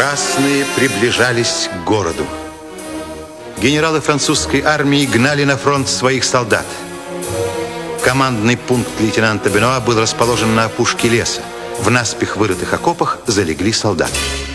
Красные приближались к городу. Генералы французской армии гнали на фронт своих солдат. Командный пункт лейтенанта Бенуа был расположен на опушке леса. В наспех вырытых окопах залегли солдаты.